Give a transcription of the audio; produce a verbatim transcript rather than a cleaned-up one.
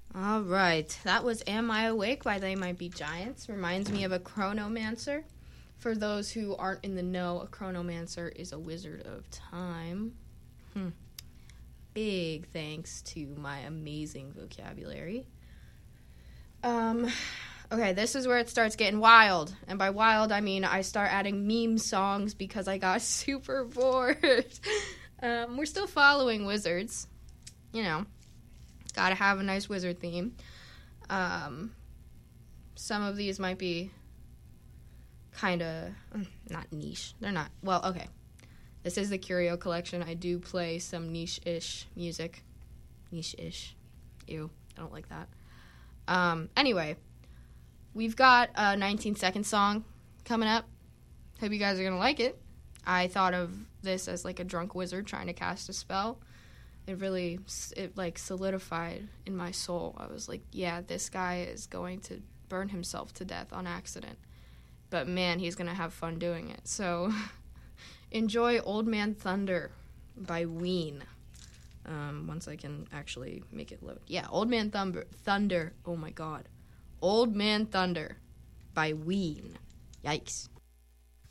All right. That was Am I Awake by They Might Be Giants. Reminds me of a chronomancer. For those who aren't in the know, a chronomancer is a wizard of time. Hmm. Big thanks to my amazing vocabulary. Um, okay, this is where it starts getting wild. And by wild, I mean I start adding meme songs because I got super bored. um, we're still following wizards. You know, gotta have a nice wizard theme. Um, some of these might be kind of, not niche. They're not, well, okay. This is the Curio Collection. I do play some niche-ish music. Niche-ish. Ew, I don't like that. Um, anyway, we've got a nineteen-second song coming up. Hope you guys are going to like it. I thought of this as like a drunk wizard trying to cast a spell. It really, it like solidified in my soul. I was like, yeah, this guy is going to burn himself to death on accident. But man, he's going to have fun doing it. So enjoy Old Man Thunder by Ween. Um, once I can actually make it load. Yeah, Old Man Thunder. Thunder. Oh my God. Old Man Thunder by Ween. Yikes.